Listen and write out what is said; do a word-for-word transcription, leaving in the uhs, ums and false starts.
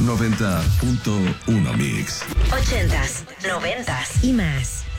noventa punto uno Mix. Ochentas, noventas y más.